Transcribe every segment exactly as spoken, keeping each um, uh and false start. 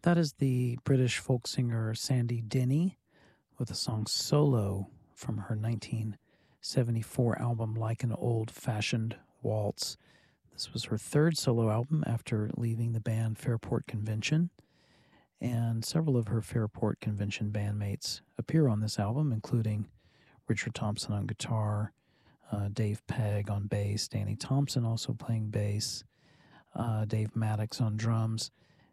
That is the British folk singer Sandy Denny with the song Solo from her nineteen seventy-four album Like an Old-Fashioned Waltz. This was her third solo album after leaving the band Fairport Convention, and several of her Fairport Convention bandmates appear on this album, including Richard Thompson on guitar, uh, Dave Pegg on bass, Danny Thompson also playing bass, uh, Dave Maddox on drums,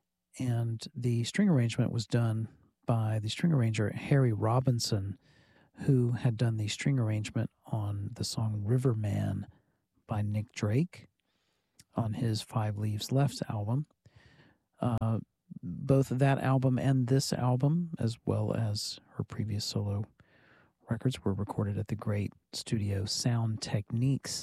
and the string arrangement was done by the string arranger Harry Robinson, who had done the string arrangement on the song Riverman by Nick Drake on his Five Leaves Left album. Uh, both that album and this album, as well as her previous solo records, were recorded at the great studio Sound Techniques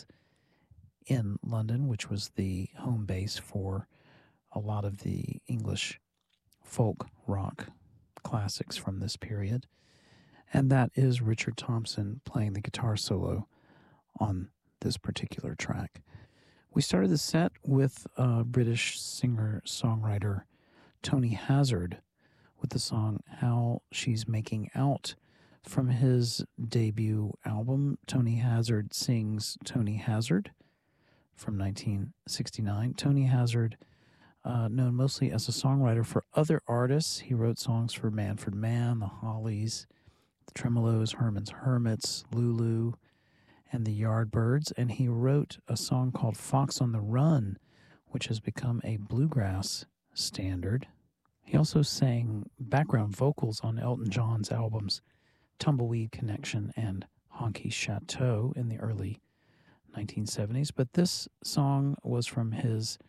in London, which was the home base for a lot of the English folk rock classics from this period. And that is Richard Thompson playing the guitar solo on this particular track. We started the set with uh, British singer-songwriter Tony Hazard with the song How She's Making Out from his debut album, Tony Hazard Sings Tony Hazard, from nineteen sixty-nine. Tony Hazard, uh, known mostly as a songwriter for other artists. He wrote songs for Manfred Mann, the Hollies, the Tremolos, Herman's Hermits, Lulu, and the Yardbirds, and he wrote a song called Fox on the Run, which has become a bluegrass standard. He also sang background vocals on Elton John's albums Tumbleweed Connection and Honky Chateau in the early nineteen seventies, but this song was from his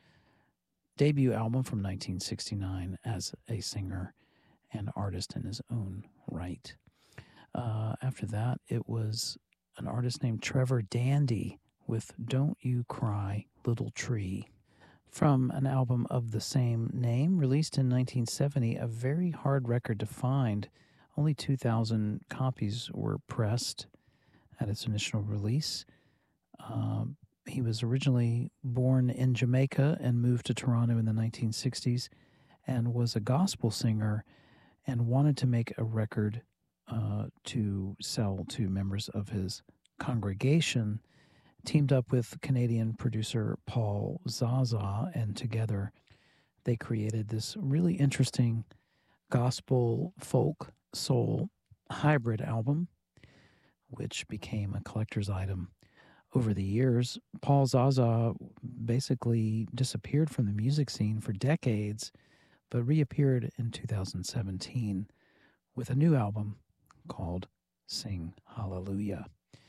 debut album from nineteen sixty-nine as a singer and artist in his own right. Uh, after that, it was an artist named Trevor Dandy with Don't You Cry, Little Tree, from an album of the same name, released in nineteen seventy, a very hard record to find. Only two thousand copies were pressed at its initial release. Uh, he was originally born in Jamaica and moved to Toronto in the nineteen sixties and was a gospel singer and wanted to make a record uh, to sell to members of his congregation. Teamed up with Canadian producer Paul Zaza, and together they created this really interesting gospel, folk, soul hybrid album, which became a collector's item over the years. Paul Zaza basically disappeared from the music scene for decades, but reappeared in two thousand seventeen with a new album called Sing Hallelujah.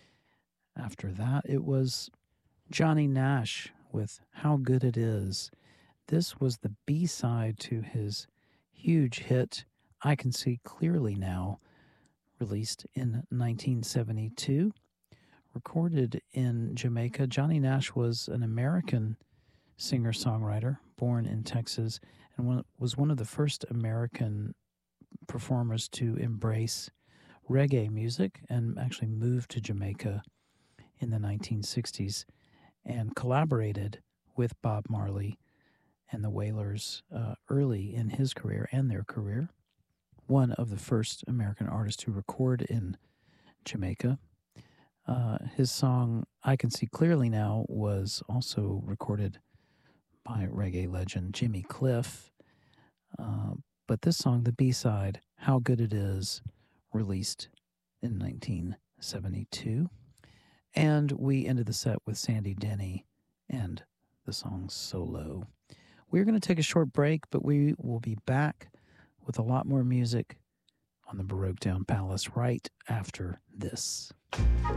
After that, it was Johnny Nash with How Good It Is. This was the B-side to his huge hit, I Can See Clearly Now, released in nineteen seventy-two. Recorded in Jamaica, Johnny Nash was an American singer-songwriter born in Texas and one, was one of the first American performers to embrace reggae music and actually moved to Jamaica in the nineteen sixties and collaborated with Bob Marley and the Wailers uh, early in his career and their career. One of the first American artists to record in Jamaica. Uh, his song I Can See Clearly Now was also recorded by reggae legend Jimmy Cliff. Uh, but this song, the B-side, How Good It Is, released in nineteen seventy-two. And we ended the set with Sandy Denny and the song Solo. We're going to take a short break, but we will be back with a lot more music on the Baroque Town Palace right after this.